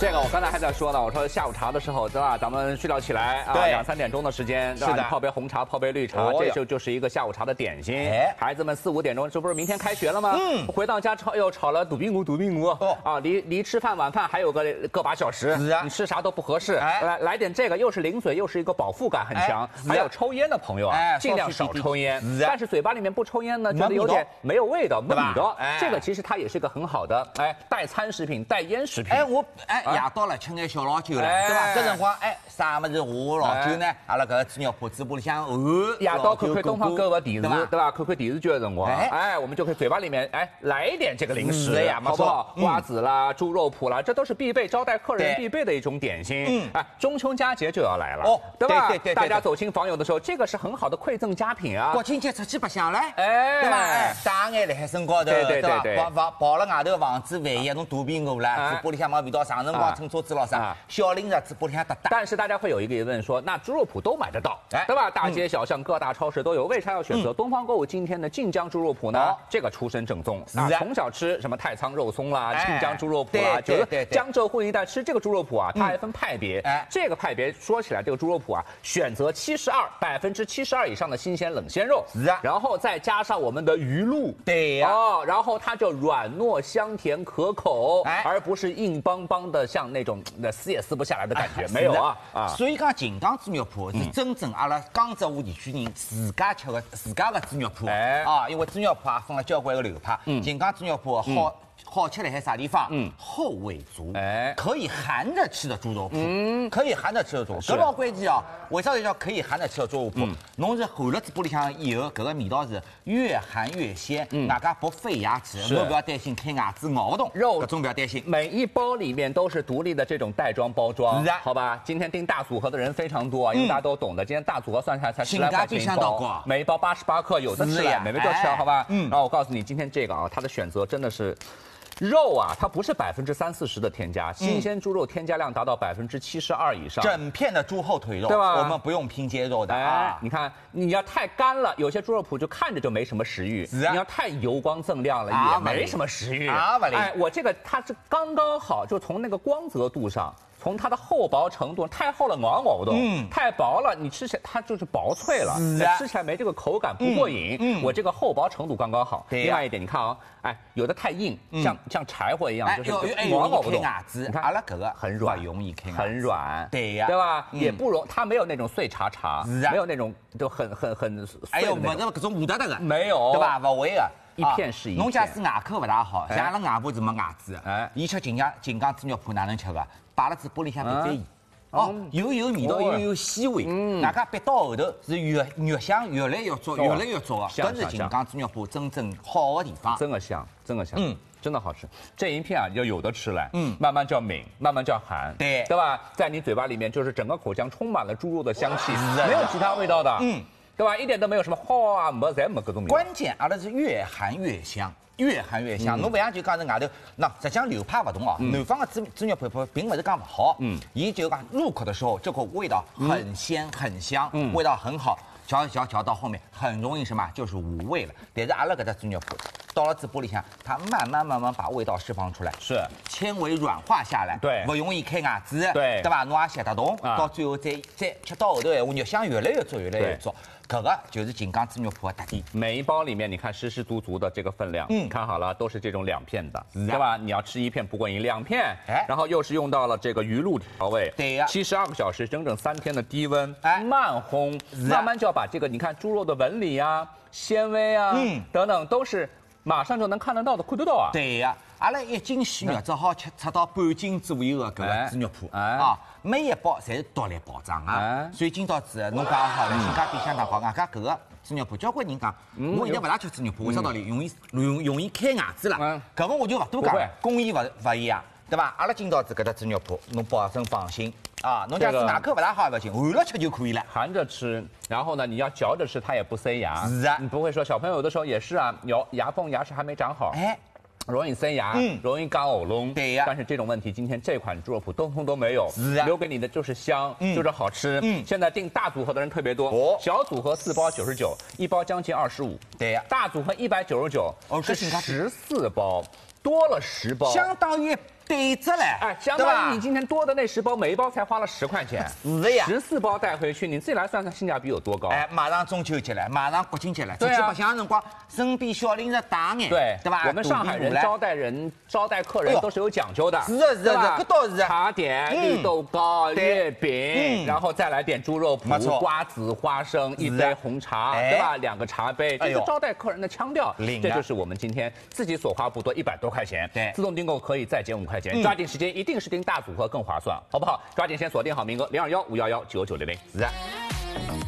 这个我刚才还在说呢，我说下午茶的时候，对吧？咱们睡觉起来啊，2、3点钟的时间，对吧？你泡杯红茶，泡杯绿茶，这就是一个下午茶的点心。孩子们4、5点钟，这不是明天开学了吗？回到家又炒了肚皮骨啊，离吃饭晚饭还有个把小时，你吃啥都不合适。来点这个，又是零嘴，又是一个饱腹感很强。还有抽烟的朋友啊，尽量少抽烟。但是嘴巴里面不抽烟呢，觉得有点没有味道，没味道。这个其实它也是个很好的代餐食品、代烟食品。 夜到了吃眼小老酒了，对吧？搿辰光啥么子我老酒呢？阿拉搿纸尿铺嘴巴里向夜到看看东方购物电视，对吧？看看电视剧的辰光，我们就可以嘴巴里面来一点这个零食，好不好？瓜子啦、猪肉脯啦，这都是必备招待客人必备的一种点心。中秋佳节就要来了，对吧？对，大家走亲访友的时候，这个是很好的馈赠佳品啊。 国庆节出去白相嘞，对吧？大眼辣海身高头，对吧？跑了外头房子，万一侬肚皮饿了，嘴巴里向没味道，啥辰光乘车子咯啥，小零食嘴巴里向哒哒。 但是大家会有一个疑问说，那猪肉脯都买得到，对吧？大街小巷、各大超市都有，为啥要选择东方购物今天的晋江猪肉脯呢？这个出身正宗啊，从小吃什么太仓肉松啦、晋江猪肉脯啦，就是江浙沪一带吃这个猪肉脯啊，它还分派别。这个派别说起来，这个猪肉脯啊，选择72%以上的新鲜冷鲜肉，然后再加上我们的鱼露，然后它就软糯香甜可口，而不是硬邦邦的像那种撕也撕不下来的感觉，没有啊。 所以讲晋江猪肉脯是真正阿拉江浙沪地区人自家吃的自家的猪肉脯因为猪肉脯分了交关个流派，晋江猪肉脯好吃的还啥地方？厚味足，可以含着吃的猪肉脯，可以含着吃的猪肉脯，搿老关键啊！为啥叫可以含着吃的猪肉脯？侬是含了嘴巴里向以后，搿个味道是越含越鲜，外加不费牙齿，侬不要担心开牙齿咬不动，搿种不要担心。 每一包里面都是独立的这种袋装包装，好吧？今天订大组合的人非常多啊，因为大家都懂得，今天大组合算下来才10来块钱一包，每一包88克，有的吃了，每位都吃了，好吧？然后我告诉你，今天这个啊，它的选择真的是。肉啊，它不是30%、40%的添加，新鲜猪肉添加量达到72%以上， 整片的猪后腿肉， 对吧？ 我们不用拼接肉的啊。 你看，你要太干了，有些猪肉脯就看着就没什么食欲；你要太油光锃亮了，也没什么食欲。我这个它是刚刚好，就从那个光泽度上。从它的厚薄程度，太厚了咬不动，太薄了你吃起来它就是薄脆了，吃起来没这个口感不过瘾。我这个厚薄程度刚刚好。另外一点，你看啊，有的太硬，像柴火一样，就是咬不动。 你看阿拉搿个很软， 容易开， 很软， 对呀， 对吧？也不容，它没有那种碎茶，没有那种就很碎的那种。 搿种糊哒哒的， 没有， 对吧？勿会的。 一片是一片。 侬假使牙口勿大好，像阿拉外婆是没牙齿的，伊吃晋江猪肉脯哪能吃个？摆辣嘴巴里向闭闭盐，又有味道又有鲜味，外加憋到后头是越香越来越足，越来越足啊！搿是晋江猪肉脯真正好的地方， 真的香，真的香，真的好吃。这一片啊，要有的吃了，慢慢叫抿，慢慢叫含，对吧？在你嘴巴里面，就是整个口腔充满了猪肉的香气，没有其他味道的，对吧？一点都没有什么没各种味道。 关键阿拉是越含越香。越含越香，侬不像就讲是外头，那实际上流派不同啊。南方的猪肉脯并不是讲不好，伊就讲入口的时候，这个味道很鲜很香，味道很好，嚼到后面很容易什么就是无味了。但是阿拉搿只猪肉脯到了嘴巴里向，它慢慢把味道释放出来， 是纤维软化下来， 对， 不容易开牙齿，对吧？侬也吸得动，到最后再吃到后头，肉香越来越足，越来越足。搿个就是晋江猪肉脯的特点。 每一包里面，你看实实足足的这个分量，看好了，都是这种2片的，对吧？你要吃1片不过瘾，2片，然后又是用到了这个鱼露调味，对呀，72个小时，整整3天的低温，慢烘，慢慢就要把这个你看猪肉的纹理啊、纤维啊，等等，都是马上就能看得到的，看得到啊。 对呀，阿拉1斤鲜肉只好吃到半斤左右的搿个猪肉脯啊。每一包侪是独立包装啊，所以今朝子侬讲好了，性价比相当高。外加搿个猪肉脯，交关人讲，我现在勿大吃猪肉脯，为啥道理？容易开牙齿了。搿个我就勿多讲，工艺勿一样，对吧？阿拉今朝子搿只猪肉脯，侬保证放心啊。侬假使牙口勿大好也勿行，含了吃就可以了。 含着吃，然后呢，你要嚼着吃，它也不塞牙。 是啊， 你不会说小朋友有的时候也是啊，牙缝牙齿还没长好，容易塞牙，容易干喉咙。对呀，但是这种问题，今天这款猪肉脯通通都没有，留给你的就是香，就是好吃。现在订大组合的人特别多，小组合4包99，一包将近25。对呀，大组合199，是14包。多了10包， 相当于对折嘞， 哎，相当于你今天多的那10包，每一包才花了10块钱， 是的呀 ，14包带回去，你自己来算算性价比有多高？ 哎，马上中秋节了，马上国庆节了，出去白相的辰光，身边小零食大眼， 对吧？ 我们上海人招待客人都是有讲究的， 是的，这倒是。 茶点、绿豆糕、月饼，然后再来点猪肉脯、瓜子、花生，一杯红茶，对吧？2个茶杯，这是招待客人的腔调。这就是我们今天自己所花不多，100多块钱，对，自动订购可以再减5块钱，抓紧时间，一定是订大组合更划算，好不好？抓紧先锁定好名额，021-511-9900。 是。